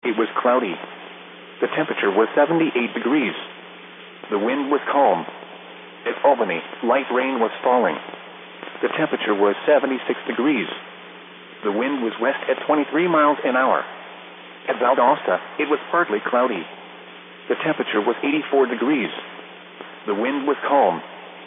It was cloudy. The temperature was 78 degrees. The wind was calm. At Albany, light rain was falling. The temperature was 76 degrees. The wind was west at 23 miles an hour. At Valdosta, it was partly cloudy. The temperature was 84 degrees. The wind was calm.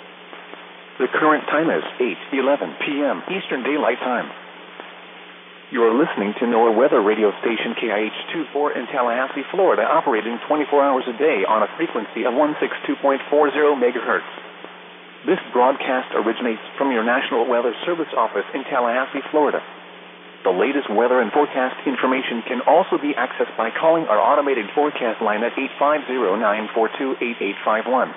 The current time is 8:11 p.m. Eastern Daylight Time. You are listening to NOAA weather radio station KIH-24 in Tallahassee, Florida, operating 24 hours a day on a frequency of 162.40 megahertz. This broadcast originates from your National Weather Service office in Tallahassee, Florida. The latest weather and forecast information can also be accessed by calling our automated forecast line at 850-942-8851.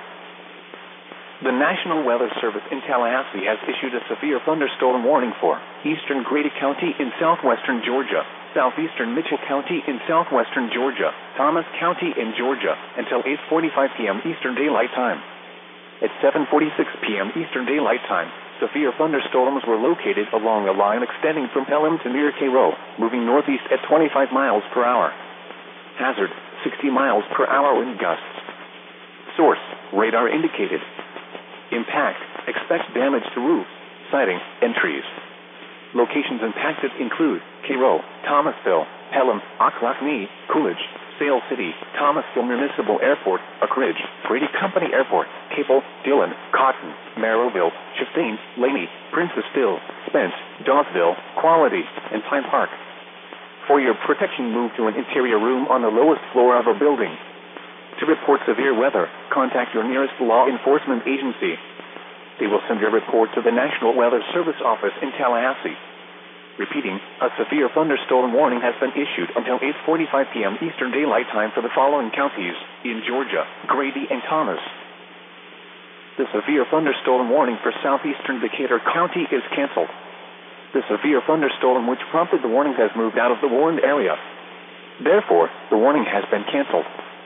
The National Weather Service in Tallahassee has issued a severe thunderstorm warning for eastern Grady County in southwestern Georgia, southeastern Mitchell County in southwestern Georgia, Thomas County in Georgia, until 8:45 p.m. Eastern Daylight Time. At 7:46 p.m. Eastern Daylight Time, severe thunderstorms were located along a line extending from Pelham to near Cairo, moving northeast at 25 miles per hour. Hazard, 60 miles per hour wind gusts. Source, radar indicated. Impact, expect damage to roofs, siding, and trees. Locations impacted include Cairo, Thomasville, Pelham, Ocklacknee, Coolidge, Sale City, Thomasville Municipal Airport, Oak Ridge, Grady Company Airport, Cable, Dillon, Cotton, Merrillville, Chastain, Laney, Princessville, Spence, Dawsville, Quality, and Pine Park. For your protection, move to an interior room on the lowest floor of a building. To report severe weather, contact your nearest law enforcement agency. They will send your report to the National Weather Service office in Tallahassee. Repeating, a severe thunderstorm warning has been issued until 8:45 p.m. Eastern Daylight Time for the following counties in Georgia, Grady, and Thomas. The severe thunderstorm warning for southeastern Decatur County is canceled. The severe thunderstorm which prompted the warning has moved out of the warned area. Therefore, the warning has been canceled.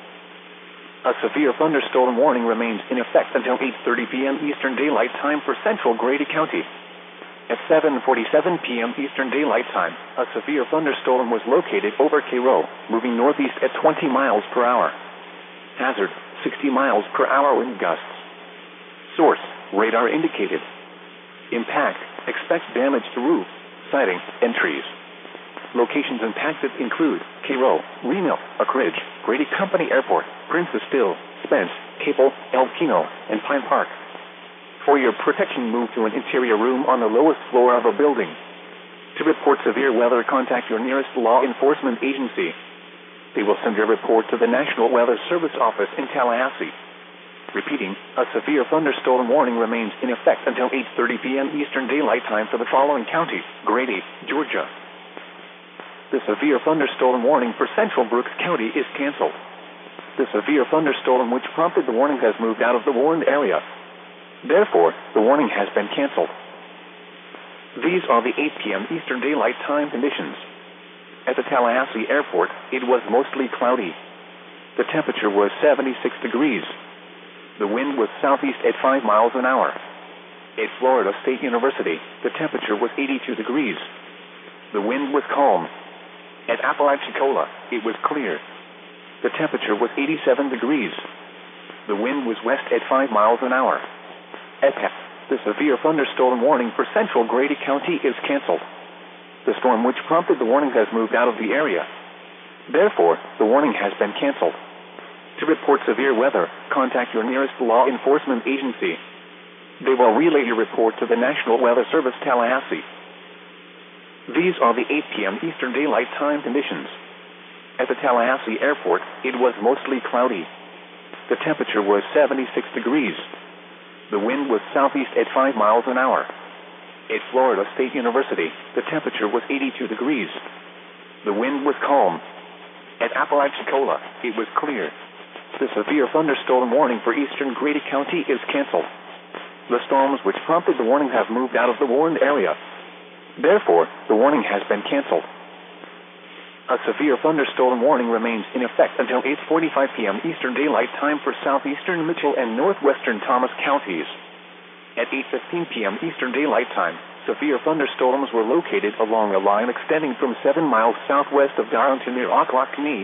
A severe thunderstorm warning remains in effect until 8:30 p.m. Eastern Daylight Time for central Grady County. At 7:47 p.m. Eastern Daylight Time, a severe thunderstorm was located over Cairo, moving northeast at 20 miles per hour. Hazard, 60 miles per hour wind gusts. Source, radar indicated. Impact, expect damage to roofs, siding, and trees. Locations impacted include Cairo, Reno, Oak Ridge, Grady Company Airport, Princessville, Spence, Cable, El Kino, and Pine Park. For your protection, move to an interior room on the lowest floor of a building. To report severe weather, contact your nearest law enforcement agency. They will send your report to the National Weather Service office in Tallahassee. Repeating, a severe thunderstorm warning remains in effect until 8:30 p.m. Eastern Daylight Time for the following counties: Grady, Georgia. The severe thunderstorm warning for central Brooks County is canceled. The severe thunderstorm which prompted the warning has moved out of the warned area. Therefore, the warning has been canceled. These are the 8 p.m. Eastern Daylight Time conditions. At the Tallahassee Airport, it was mostly cloudy. The temperature was 76 degrees. The wind was southeast at 5 miles an hour. At Florida State University, the temperature was 82 degrees. The wind was calm. At Apalachicola, it was clear. The temperature was 87 degrees. The wind was west at 5 miles an hour. At Peck, the severe thunderstorm warning for central Grady County is canceled. The storm which prompted the warning has moved out of the area. Therefore, the warning has been canceled. To report severe weather, contact your nearest law enforcement agency. They will relay your report to the National Weather Service Tallahassee. These are the 8 p.m. Eastern Daylight Time conditions. At the Tallahassee Airport, it was mostly cloudy. The temperature was 76 degrees. The wind was southeast at 5 miles an hour. At Florida State University, the temperature was 82 degrees. The wind was calm. At Apalachicola, it was clear. The severe thunderstorm warning for eastern Grady County is canceled. The storms which prompted the warning have moved out of the warned area. Therefore, the warning has been canceled. A severe thunderstorm warning remains in effect until 8:45 p.m. Eastern Daylight Time for southeastern Mitchell and northwestern Thomas counties. At 8:15 p.m. Eastern Daylight Time, severe thunderstorms were located along a line extending from 7 miles southwest of Durham to near Ocklacknee,